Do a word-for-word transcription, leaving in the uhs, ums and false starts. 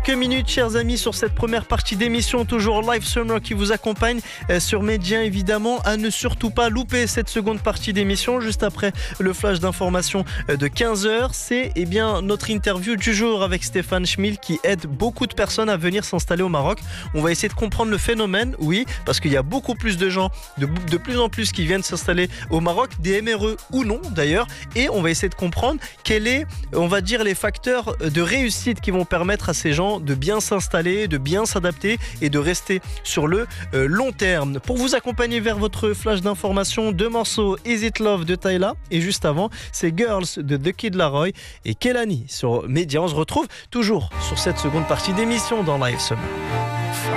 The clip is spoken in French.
quelques minutes, chers amis, sur cette première partie d'émission, toujours Live Summer qui vous accompagne sur Média, évidemment, à ne surtout pas louper cette seconde partie d'émission, juste après le flash d'information de quinze heures. C'est eh bien notre interview du jour avec Stéphane Schmil qui aide beaucoup de personnes à venir s'installer au Maroc. On va essayer de comprendre le phénomène, oui, parce qu'il y a beaucoup plus de gens, de, de plus en plus qui viennent s'installer au Maroc, des M R E ou non d'ailleurs, et on va essayer de comprendre quel est, on va dire, les facteurs de réussite qui vont permettre à ces gens de bien s'installer, de bien s'adapter et de rester sur le euh, long terme. Pour vous accompagner vers votre flash d'information, deux morceaux, Is It Love de Tyla, et juste avant, c'est Girls de The Kid Laroi et Kelani sur Média. On se retrouve toujours sur cette seconde partie d'émission dans Live Summer.